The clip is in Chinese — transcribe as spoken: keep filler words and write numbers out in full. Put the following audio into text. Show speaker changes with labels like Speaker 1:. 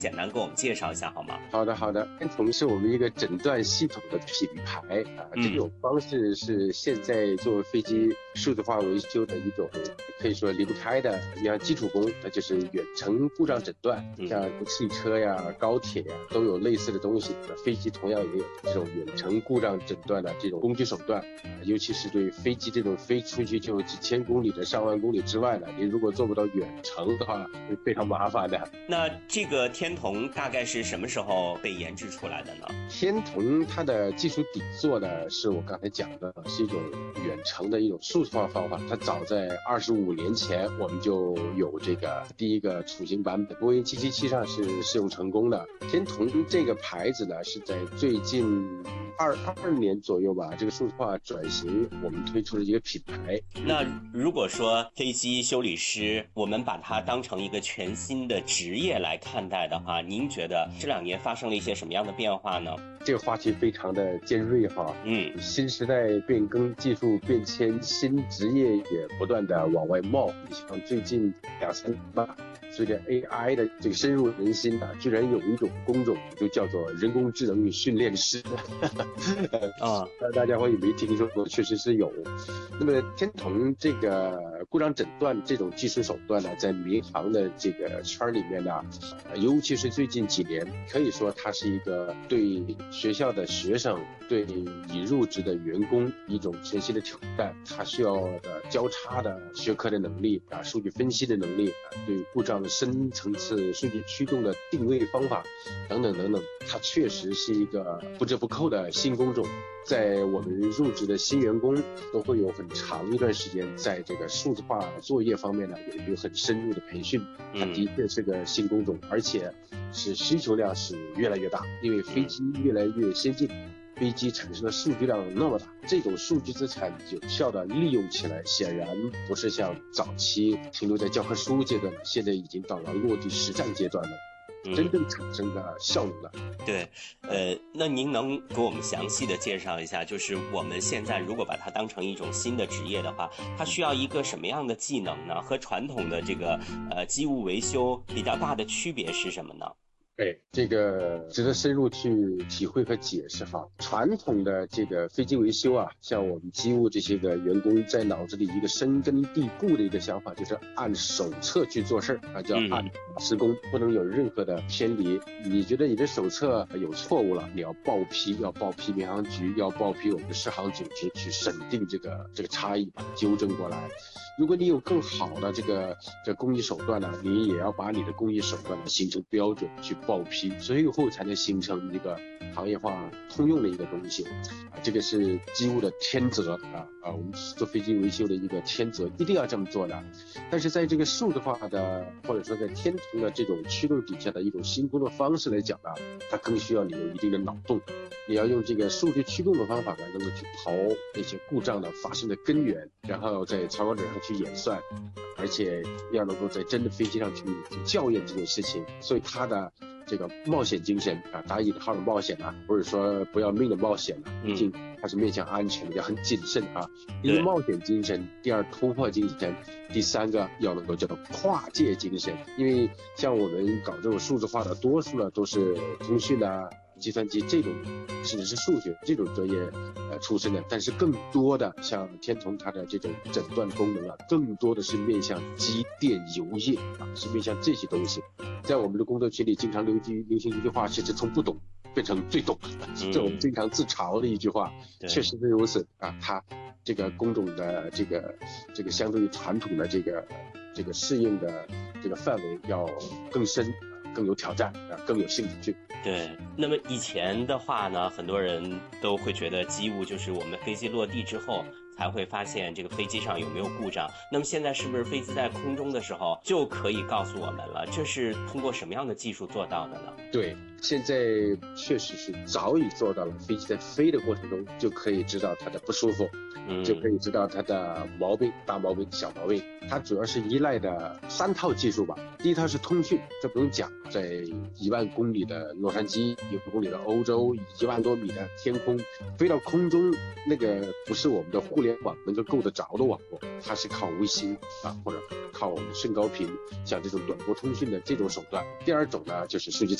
Speaker 1: 简单给我们介绍一下好吗？
Speaker 2: 好的，好的。天童是我们一个诊断系统的品牌啊，
Speaker 1: 嗯、
Speaker 2: 这种方式是现在作为飞机数字化维修的一种可以说离不开的。你像基础工，那就是远程故障诊断，像汽车呀、高铁呀都有类似的东西。飞机同样也有这种远程故障诊断的这种工具手段，尤其是对飞机这种飞出去就几千公里的、上万公里之外的，你如果做不到远程的话，会非常麻烦的。
Speaker 1: 那这个天童大概是什么时候被研制出来的呢？
Speaker 2: 天童它的技术底座呢，是我刚才讲的，是一种远程的一种数字化方法。它早在二十五年前，我们就有这个第一个雏形版本，波音七七七上是试用成功的。天童这个牌子呢，是在最近二二年左右吧，这个数字化转型，我们推出了一个品牌。
Speaker 1: 那如果说飞机修理师，我们把它当成一个全新的职业来看待的话，您觉得这两年发生了一些什么样的变化呢？
Speaker 2: 这个话题非常的尖锐哈，
Speaker 1: 嗯，
Speaker 2: 新时代变更，技术变迁，新职业也不断的往外冒。你像最近两三年吧，随着 A I 的这个深入人心啊，居然有一种工种就叫做人工智能训练师。啊，大家伙也没听说过，确实是有。那么天童这个故障诊断这种技术手段呢，在民航的这个圈里面呢，尤其是最近几年，可以说它是一个对学校的学生，对已入职的员工一种全新的挑战。它需要的交叉的学科的能力啊，数据分析的能力啊，对故障的深层次数据驱动的定位方法等等等等，它确实是一个不折不扣的新工种。在我们入职的新员工都会有很长一段时间在这个数字化作业方面呢，有一个很深入的培训。它的确是个新工种，而且是需求量是越来越大，因为飞机越来越先进，飞机产生的数据量那么大，这种数据资产有效的利用起来，显然不是像早期停留在教科书阶段，现在已经到了落地实战阶段了。真正产生的效能了。
Speaker 1: 对，呃，那您能给我们详细的介绍一下，就是我们现在如果把它当成一种新的职业的话，它需要一个什么样的技能呢？和传统的这个呃机务维修比较大的区别是什么呢？
Speaker 2: 对，这个值得深入去体会和解释哈。传统的这个飞机维修啊，像我们机务这些个员工在脑子里一个深根蒂固的一个想法，就是按手册去做事啊，叫按施工，不能有任何的偏离。你觉得你的手册有错误了，你要报批，要报批民航局，要报批我们的适航组织去审定这个这个差异，把它纠正过来。如果你有更好的这个这工艺手段呢，你也要把你的工艺手段形成标准去报批，最后才能形成一个行业化通用的一个东西啊，这个是机务的天责啊啊，我们做飞机维修的一个天责，一定要这么做的。但是在这个数字化的或者说在天童的这种驱动底下的一种新工作方式来讲呢，它更需要你有一定的脑洞，你要用这个数据驱动的方法呢，能够去刨那些故障的发生的根源，然后在草稿纸上去演算，而且要能够在真的飞机上去校验这件事情。所以它的这个冒险精神啊，打引号的冒险啊，或者说不要命的冒险啊，毕竟它是面向安全的，要很谨慎啊。一个冒险精神，第二突破精神，第三个要能够叫做跨界精神。因为像我们搞这种数字化的，多数呢都是通讯啊、计算机这种，甚至是数学这种专业呃出身的，但是更多的像天童它的这种诊断功能啊，更多的是面向机电油业啊，是面向这些东西。在我们的工作群里经常流行流行一句话，是从不懂变成最懂，这我们经常自嘲的一句话，确实是如此啊。它这个工种的这个这个相对于传统的这个这个适应的这个范围要更深，更有挑战啊，更有兴趣。
Speaker 1: 对，那么以前的话呢，很多人都会觉得机务就是我们飞机落地之后才会发现这个飞机上有没有故障。那么现在是不是飞机在空中的时候就可以告诉我们了？这是通过什么样的技术做到的呢？
Speaker 2: 对，现在确实是早已做到了，飞机在飞的过程中就可以知道它的不舒服，嗯、就可以知道它的毛病，大毛病、小毛病。它主要是依赖的三套技术吧。第一套是通讯，这不用讲，在一万公里的洛杉矶，一万公里的欧洲，一万多米的天空，飞到空中，那个不是我们的互联联网能够够得着的网络，它是靠卫星啊，或者靠我们升高频，像这种短波通讯的这种手段。第二种呢，就是数据